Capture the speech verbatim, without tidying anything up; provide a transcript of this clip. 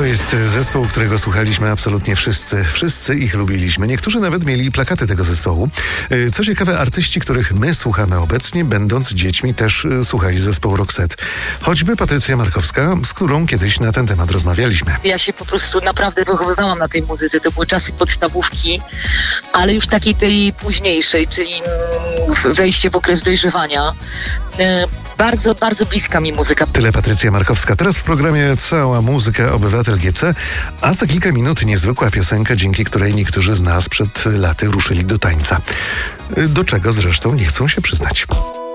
jest zespół, którego słuchaliśmy absolutnie wszyscy. Wszyscy ich lubiliśmy. Niektórzy nawet mieli plakaty tego zespołu. Co ciekawe, artyści, których my słuchamy obecnie, będąc dziećmi, też słuchali zespołu Roxette. Choćby Patrycja Markowska, z którą kiedyś na ten temat rozmawialiśmy. Ja się po prostu naprawdę wychowywałam na tej muzyce. To były czasy podstawówki, ale już takiej tej późniejszej, czyli wejście w okres dojrzewania. Bardzo, bardzo bliska mi muzyka. Tyle Patrycja Markowska. Teraz w programie cała muzyka Obywatel G C, a za kilka minut niezwykła piosenka, dzięki której niektórzy z nas przed laty ruszyli do tańca. Do czego zresztą nie chcą się przyznać.